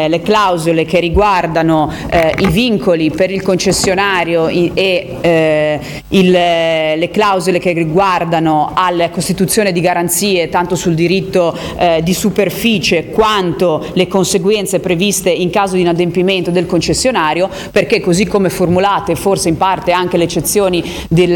le clausole che riguardano i vincoli per il concessionario e le clausole che riguardano alla costituzione di garanzie tanto sul diritto di superficie quanto le conseguenze previste in caso di inadempimento del concessionario, perché così come formulate, forse in parte anche le eccezioni